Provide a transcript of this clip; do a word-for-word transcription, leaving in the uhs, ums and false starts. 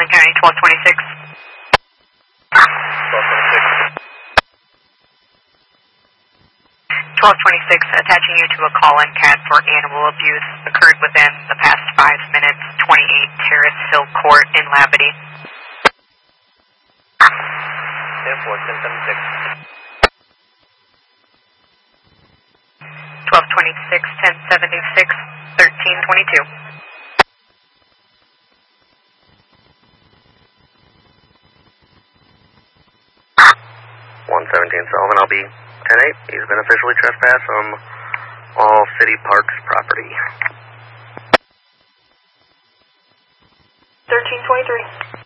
County, twelve twenty-six. twelve twenty-six. twelve twenty-six, attaching you to a call-in C A D for animal abuse occurred within the past five minutes, twenty-eight Terrace Hill Court in Labadie. ten four, ten seventy-six. twelve twenty-six, ten seventy-six, thirteen twenty-two. one seventeen Sullivan, I'll be ten eight. He's been officially trespassed from all City Parks property. thirteen twenty-three.